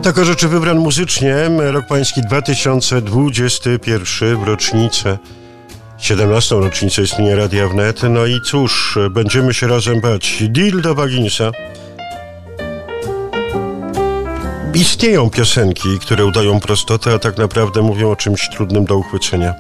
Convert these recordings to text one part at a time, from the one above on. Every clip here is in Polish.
Tak o rzeczy wybrany muzycznie. Rok pański 2021 w rocznicę, 17. rocznicę istnienia Radia Wnet. No i cóż, będziemy się razem bać. Dildo Bagginsa. Istnieją piosenki, które udają prostotę, a tak naprawdę mówią o czymś trudnym do uchwycenia.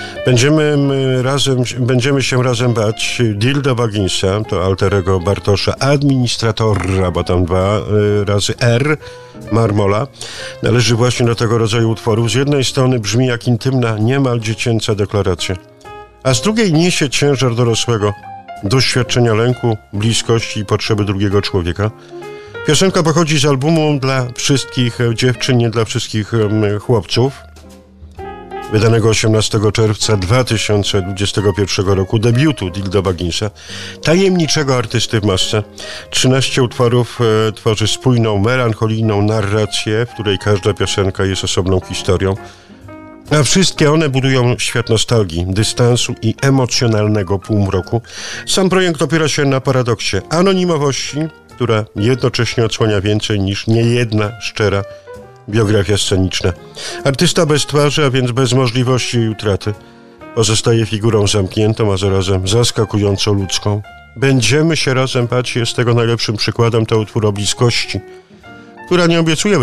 Będziemy się razem bać. Dildo Bagginsa, to alterego Bartosza, administratora, bo tam 2 razy R, Marmola, należy właśnie do tego rodzaju utworów. Z jednej strony brzmi jak intymna, niemal dziecięca deklaracja, a z drugiej niesie ciężar dorosłego doświadczenia lęku, bliskości i potrzeby drugiego człowieka. Piosenka pochodzi z albumu dla wszystkich dziewczyn, nie dla wszystkich chłopców, wydanego 18 czerwca 2021 roku, debiutu Dildo Bagginsa, tajemniczego artysty w masce. 13 utworów tworzy spójną, melancholijną narrację, w której każda piosenka jest osobną historią, a wszystkie one budują świat nostalgii, dystansu i emocjonalnego półmroku. Sam projekt opiera się na paradoksie anonimowości, która jednocześnie odsłania więcej niż niejedna szczera biografia sceniczna. Artysta bez twarzy, a więc bez możliwości jej utraty, pozostaje figurą zamkniętą, a zarazem zaskakująco ludzką. Będziemy się razem bać, jest tego najlepszym przykładem to utwór o bliskości, która nie obiecuje